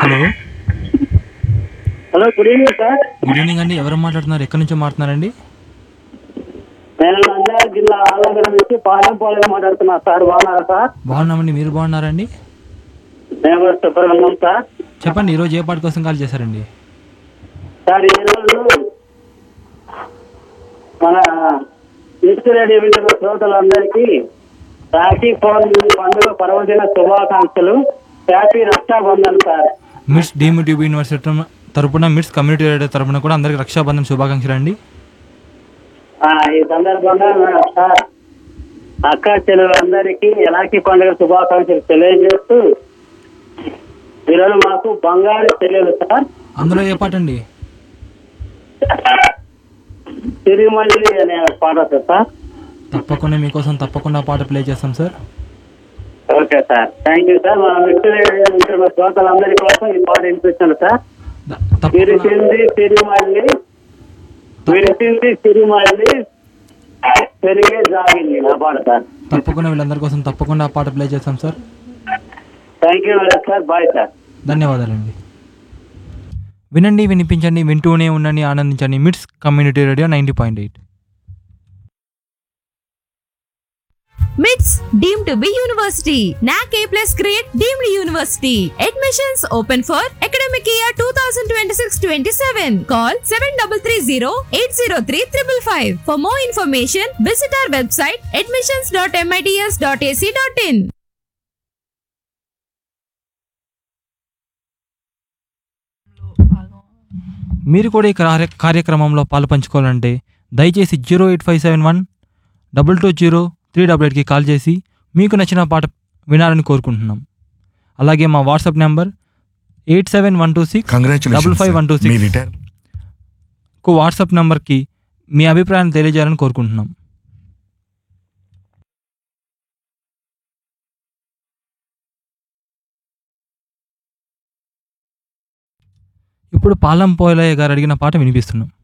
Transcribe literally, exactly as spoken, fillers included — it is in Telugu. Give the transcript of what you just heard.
Hello. Hello, good evening sir. Good evening అండి. ఎవరు మాట్లాడుతున్నారు? ఎక్కడి నుంచో మాట్లాడుతున్నారండి? నేను నంద్యాల జిల్లా ఆళ్ళగడ్డ నుంచి పాలెం పాలెం మాట్లాడుతున్నా సార్. బాగున్నారా సార్? బాగున్నామండి. మీరు బాగున్నారండి? మేము సూపర్ ఉన్నాం సార్. చెప్పండి, ఈరోజు ఏ పాట కోసం కాల్ చేశారండి? సార్, ఈరోజు మన ఇన్స్టిట్యూట్ వింటున్న శ్రోతలందరికీ రాఖీ పౌర్ణమి పండుగ పర్వదిన శుభాకాంక్షలు. Happy Rakshabandhan sir. మిట్స్ డీమ్ ట్యూబ్ యూనివర్సిటీ తరపున, మిట్స్ కమ్యూనిటీ రేడియో తరపున కూడా అందరికి రక్షాబంధన్ శుభాకాంక్షలు అండి. ఆ, ఈ సందర్భంగా సార్ అక్క చెల్లెలందరికీ రాఖీ పండుగ శుభాకాంక్షలు తెలియజేస్తూ, ఈరోజు మాకు బంగారు చెల్లెలు సార్. అందులో ఏ పాట అండి? తిరుమల్లి అనే పాట సార్. తప్పకుండా మీకోసం తప్పకుండా పాట ప్లే చేస్తాం sir. Okay sir, thank you sir. మన మిత్రులు శ్రోతలందరి కోసం ఈ పాట వినిపించాను సార్. విరిసింది తిరుమల్లి, విరిసింది తిరుమల్లి, పెరిగే జాగింది నా పాట సార్. తప్పకుండా వీళ్ళందరి కోసం తప్పకుండా ఆ పాట ప్లే చేస్తాం sir. Thank you sir. Bye sir. ధన్యవాదాలండి. వినండి, వినిపించండి, వింటూనే ఉండండి, ఆనందించండి. మిట్స్ community radio ninety point eight. మిట్స్ డీమ్డ్ టు బి యూనివర్సిటీ. నాక్ ఏ plus grade deemed university. Admissions open for academic year two thousand twenty six twenty seven. Call seven three three zero eight zero three five five. For more information visit our website admissions dot MITS dot AC dot in. మీరు కూడా ఈ కార్య కార్యక్రమంలో పాలు పంచుకోవాలంటే దయచేసి zero eight five seven one double two zero three double ఎయిట్కి కాల్ చేసి మీకు నచ్చిన పాట వినాలని కోరుకుంటున్నాం. అలాగే మా WhatsApp number eight seven one two six double five one two six కు వాట్సాప్ నెంబర్కి మీ అభిప్రాయాన్ని తెలియజేయాలని కోరుకుంటున్నాం. ఇప్పుడు పాలం పోలయ్య గారు అడిగిన పాట వినిపిస్తున్నాం.